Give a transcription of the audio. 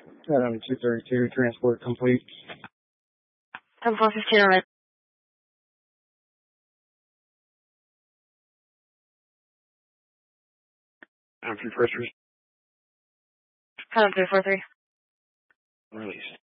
Adam 232, transport complete. 10-4-15 on it. After first 343. release.